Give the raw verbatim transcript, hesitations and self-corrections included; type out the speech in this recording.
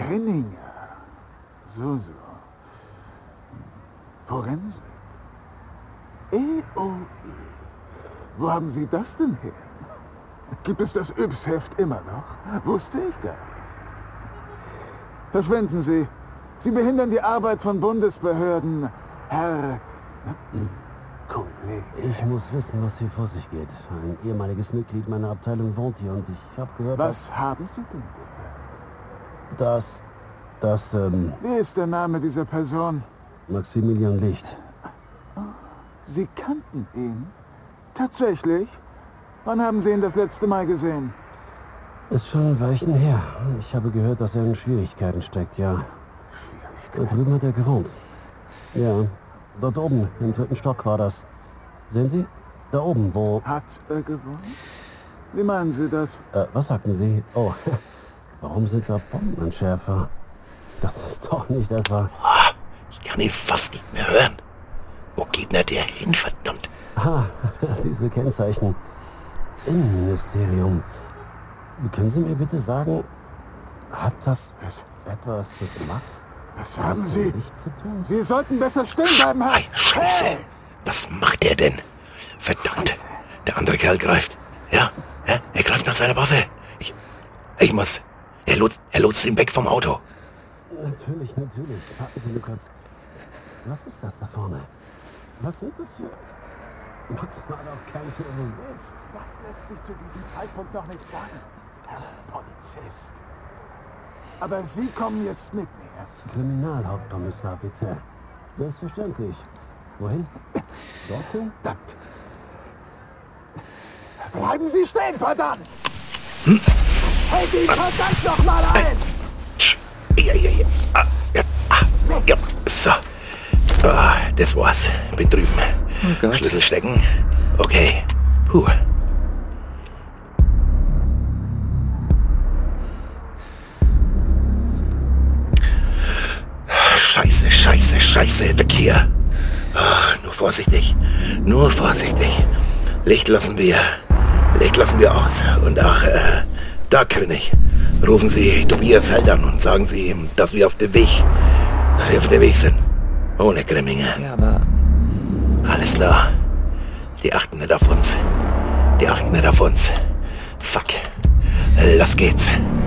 Henninger. So, so. Forensik. E O E. Wo haben Sie das denn her? Gibt es das Yps-Heft immer noch? Wusste ich gar nicht. Verschwinden Sie. Sie behindern die Arbeit von Bundesbehörden, Herr Kollege. Ich muss wissen, was hier vor sich geht. Ein ehemaliges Mitglied meiner Abteilung wohnt hier und ich habe gehört... Was haben Sie denn gehört? Dass... dass, ähm... Wie ist der Name dieser Person? Maximilian Licht. Sie kannten ihn? Tatsächlich? Wann haben Sie ihn das letzte Mal gesehen? Ist schon ein Weilchen her. Ich habe gehört, dass er in Schwierigkeiten steckt, ja. Da drüben hat er gewohnt. Ja, dort oben, im dritten Stock war das. Sehen Sie? Da oben, wo... Hat er gewohnt? Wie meinen Sie das? Äh, was sagten Sie? Oh, warum sind da Bombenentschärfer? Das ist doch nicht etwa... Oh, ich kann ihn fast nicht mehr hören. Wo geht denn der hin, verdammt? Ah, diese Kennzeichen. Innenministerium. Können Sie mir bitte sagen, hat das etwas mit Max... Was haben Sie? Nichts zu tun? Sie sollten besser stehen bleiben, Herr. Ei, Scheiße. Hey! Was macht er denn? Verdammt. Scheiße. Der andere Kerl greift. Ja, ja, er greift nach seiner Waffe. Ich, ich muss. Er lotst, er lotst ihn weg vom Auto. Natürlich, natürlich. Warten Sie nur kurz. Was ist das da vorne? Was sind das für... Max war doch kein Terrorist. Das lässt sich zu diesem Zeitpunkt noch nicht sagen, Herr Polizist. Aber Sie kommen jetzt mit mir. Kriminalhauptkommissar, bitte. Selbstverständlich. Wohin? Dorthin? Verdammt. Bleiben Sie stehen, verdammt! Hm? Halt ihn verdammt noch mal ein! Ja, ja, ja. Ah, ja, ah, ja. So. Ah, das war's. Bin drüben. Oh Gott. Schlüssel stecken. Okay. Puh. Scheiße, scheiße, scheiße. Weg hier. Ah, nur vorsichtig. Nur vorsichtig. Licht lassen wir. Licht lassen wir aus. Und ach, äh, da, König. Rufen Sie Tobias halt an und sagen Sie ihm, dass wir auf dem Weg, dass wir auf dem Weg sind. Ohne Grimminger. Ja, aber... Alles klar. Die achten nicht auf uns. Die achten nicht auf uns. Fuck. Los geht's.